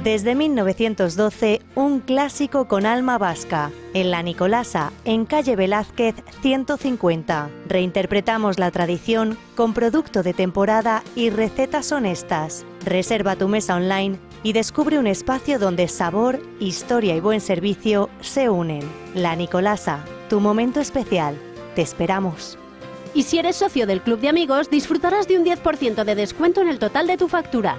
Desde 1912, un clásico con alma vasca. En La Nicolasa, en calle Velázquez 150. Reinterpretamos la tradición con producto de temporada y recetas honestas. Reserva tu mesa online y descubre un espacio donde sabor, historia y buen servicio se unen. La Nicolasa, tu momento especial. Te esperamos. Y si eres socio del Club de Amigos, disfrutarás de un 10% de descuento en el total de tu factura.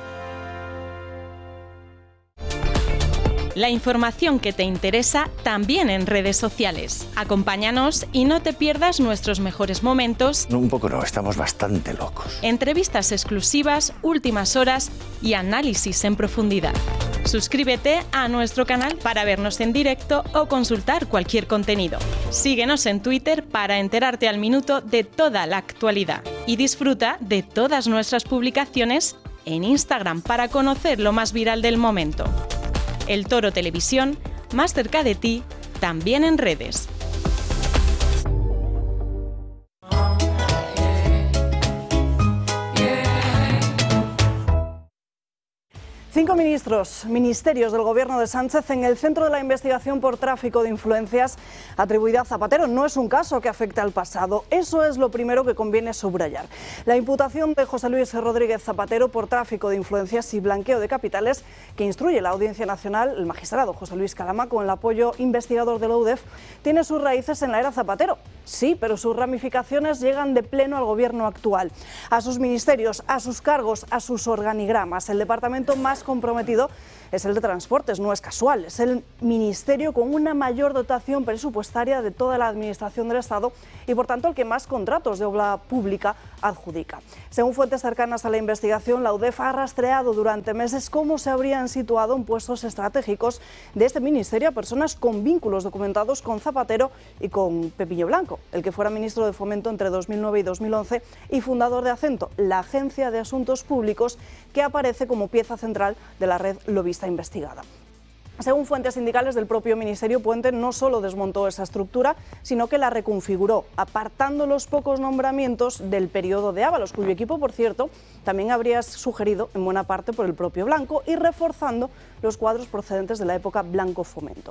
La información que te interesa también en redes sociales. Acompáñanos y no te pierdas nuestros mejores momentos. No, un poco no, estamos bastante locos. Entrevistas exclusivas, últimas horas y análisis en profundidad. Suscríbete a nuestro canal para vernos en directo o consultar cualquier contenido. Síguenos en Twitter para enterarte al minuto de toda la actualidad. Y disfruta de todas nuestras publicaciones en Instagram para conocer lo más viral del momento. El Toro Televisión, más cerca de ti, también en redes. Cinco ministerios del gobierno de Sánchez en el centro de la investigación por tráfico de influencias atribuida a Zapatero. No es un caso que afecte al pasado, eso es lo primero que conviene subrayar. La imputación de José Luis Rodríguez Zapatero por tráfico de influencias y blanqueo de capitales que instruye la Audiencia Nacional, el magistrado José Luis Calama, con el apoyo investigador de la UDEF, tiene sus raíces en la era Zapatero. Sí, pero sus ramificaciones llegan de pleno al gobierno actual, a sus ministerios, a sus cargos, a sus organigramas. El departamento más comprometido es el de Transportes, no es casual, es el ministerio con una mayor dotación presupuestaria de toda la administración del Estado y por tanto el que más contratos de obra pública adjudica. Según fuentes cercanas a la investigación, la UDEF ha rastreado durante meses cómo se habrían situado en puestos estratégicos de este ministerio a personas con vínculos documentados con Zapatero y con Pepillo Blanco, el que fuera ministro de Fomento entre 2009 y 2011 y fundador de Acento, la agencia de asuntos públicos que aparece como pieza central de la red lobista investigada. Según fuentes sindicales del propio Ministerio, Puente no solo desmontó esa estructura, sino que la reconfiguró, apartando los pocos nombramientos del periodo de Ábalos, cuyo equipo, por cierto, también habría sugerido en buena parte por el propio Blanco, y reforzando los cuadros procedentes de la época Blanco-Fomento.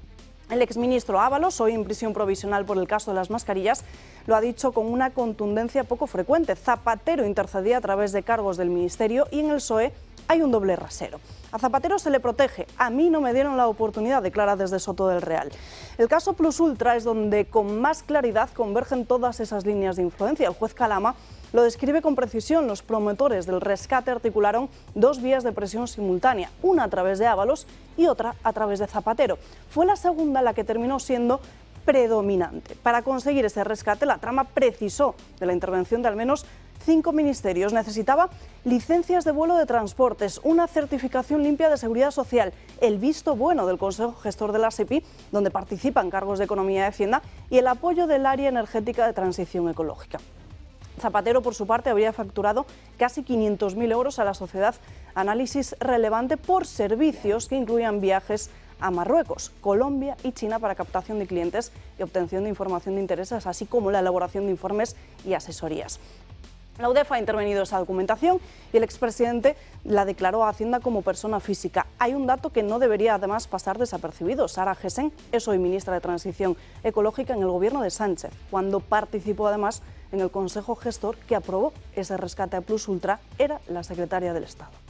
El exministro Ábalos, hoy en prisión provisional por el caso de las mascarillas, lo ha dicho con una contundencia poco frecuente. Zapatero intercedía a través de cargos del Ministerio y en el PSOE hay un doble rasero. A Zapatero se le protege, a mí no me dieron la oportunidad, declara desde Soto del Real. El caso Plus Ultra es donde con más claridad convergen todas esas líneas de influencia. El juez Calama lo describe con precisión. Los promotores del rescate articularon dos vías de presión simultánea, una a través de Ábalos y otra a través de Zapatero. Fue la segunda la que terminó siendo predominante. Para conseguir ese rescate, la trama precisó de la intervención de al menos 5 ministerios. Necesitaba licencias de vuelo de transportes, una certificación limpia de seguridad social, el visto bueno del Consejo Gestor de la SEPI, donde participan cargos de Economía y Hacienda, y el apoyo del área energética de transición ecológica. Zapatero, por su parte, habría facturado casi 500.000 euros a la sociedad Análisis Relevante por servicios que incluían viajes a Marruecos, Colombia y China para captación de clientes y obtención de información de intereses, así como la elaboración de informes y asesorías. La UDEF ha intervenido esa documentación y el expresidente la declaró a Hacienda como persona física. Hay un dato que no debería además pasar desapercibido. Sara Gessen es hoy ministra de Transición Ecológica en el gobierno de Sánchez, cuando participó además en el Consejo Gestor que aprobó ese rescate a Plus Ultra, era la secretaria del Estado.